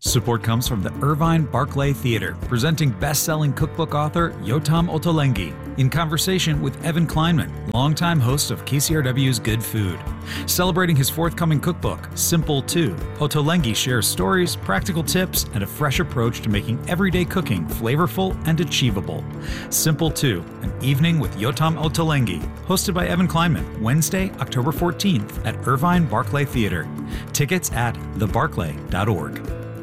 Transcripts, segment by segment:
Support comes from the Irvine Barclay Theater, presenting best-selling cookbook author Yotam Ottolenghi in conversation with Evan Kleinman, longtime host of KCRW's Good Food. Celebrating his forthcoming cookbook, Simple 2, Ottolenghi shares stories, practical tips, and a fresh approach to making everyday cooking flavorful and achievable. Simple 2, an evening with Yotam Ottolenghi, hosted by Evan Kleinman, Wednesday, October 14th at Irvine Barclay Theater. Tickets at thebarclay.org.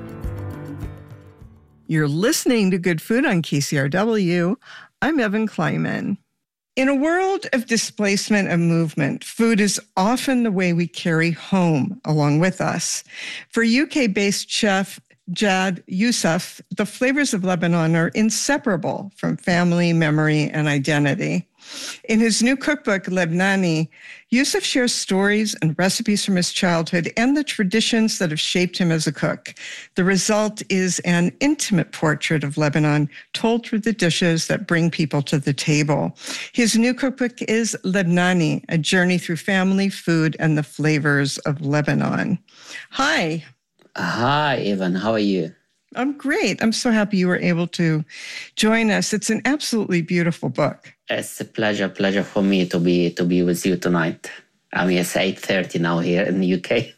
You're listening to Good Food on KCRW. I'm Evan Kleinman. In a world of displacement and movement, food is often the way we carry home along with us. For UK-based chef Jad Youssef, the flavors of Lebanon are inseparable from family, memory, and identity. In his new cookbook, Lebnani, Youssef shares stories and recipes from his childhood and the traditions that have shaped him as a cook. The result is an intimate portrait of Lebanon told through the dishes that bring people to the table. His new cookbook is Lebnani, a journey through family, food, and the flavors of Lebanon. Hi. Hi, Evan. How are you? I'm great. I'm so happy you were able to join us. It's an absolutely beautiful book. It's a pleasure for me to be with you tonight. I mean, it's 8:30 now here in the UK.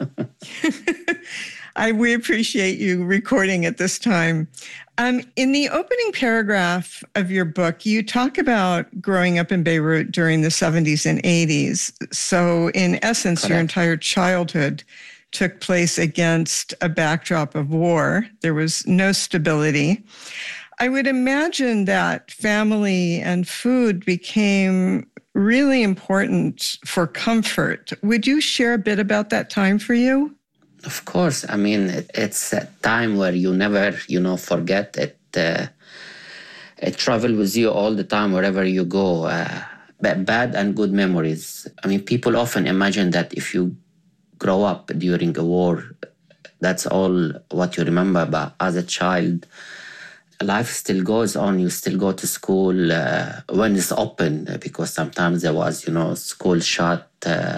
We appreciate you recording at this time. In the opening paragraph of your book, you talk about growing up in Beirut during the 70s and 80s. So in essence, Correct. Your entire childhood took place against a backdrop of war. There was no stability. I would imagine that family and food became really important for comfort. Would you share a bit about that time for you? Of course. I mean, it's a time where you never, forget it. It travels with you all the time, wherever you go. Bad and good memories. I mean, people often imagine that if you grow up during a war, that's all what you remember. But as a child, life still goes on. You still go to school when it's open, because sometimes there was, school shut,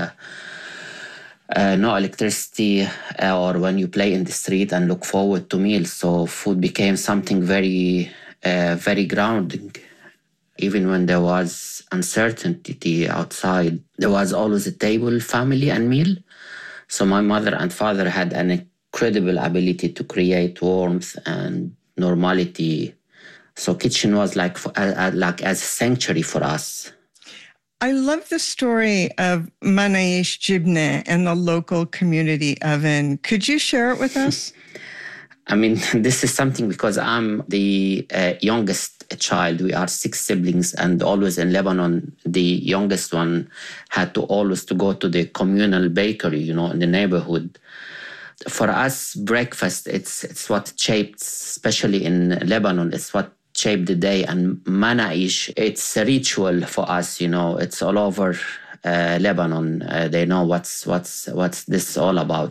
no electricity, or when you play in the street and look forward to meals. So food became something very, very grounding. Even when there was uncertainty outside, there was always a table, family, and meal. So my mother and father had an incredible ability to create warmth and normality. So kitchen was like as a sanctuary for us. I love the story of Manaish Jibne and the local community oven. Could you share it with us? I mean, this is something because I'm the youngest child. We are 6 siblings, and always in Lebanon, the youngest one had to always to go to the communal bakery, in the neighborhood. For us, breakfast, it's what shaped, especially in Lebanon, it's what shaped the day. And manaish, it's a ritual for us, it's all over Lebanon. They know what's this all about.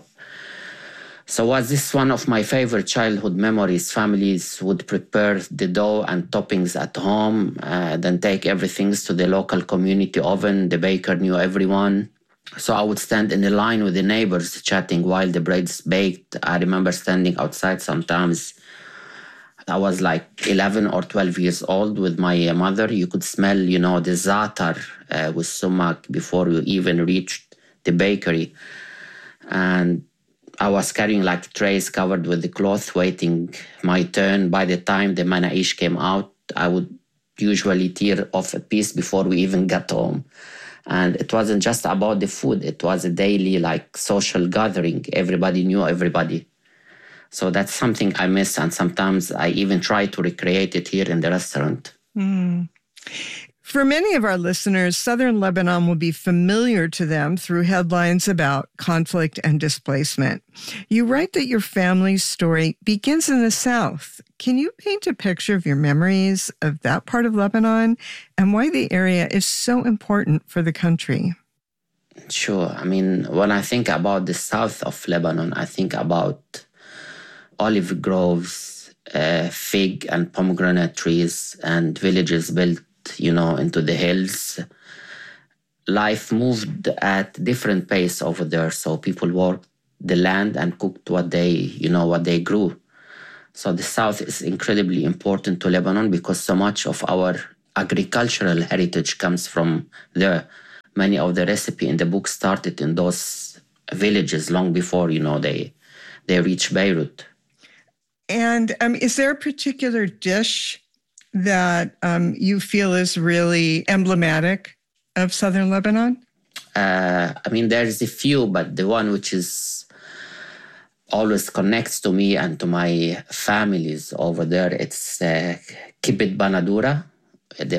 So was this one of my favorite childhood memories. Families would prepare the dough and toppings at home, then take everything to the local community oven. The baker knew everyone. So I would stand in a line with the neighbors chatting while the bread's baked. I remember standing outside sometimes. I was like 11 or 12 years old with my mother. You could smell, the za'atar with sumac before you even reached the bakery. And I was carrying like trays covered with the cloth, waiting my turn. By the time the manaish came out, I would usually tear off a piece before we even got home. And it wasn't just about the food. It was a daily social gathering. Everybody knew everybody. So that's something I miss. And sometimes I even try to recreate it here in the restaurant. Mm. For many of our listeners, Southern Lebanon will be familiar to them through headlines about conflict and displacement. You write that your family's story begins in the South. Can you paint a picture of your memories of that part of Lebanon and why the area is so important for the country? Sure. I mean, when I think about the south of Lebanon, I think about olive groves, fig and pomegranate trees, and villages built into the hills. Life moved at different pace over there. So people worked the land and cooked what they grew. So the south is incredibly important to Lebanon because so much of our agricultural heritage comes from there. Many of the recipe in the book started in those villages long before, they reach Beirut. And is there a particular dish that you feel is really emblematic of southern Lebanon? There's a few, but the one which is always connects to me and to my families over there, it's kibbet banadura.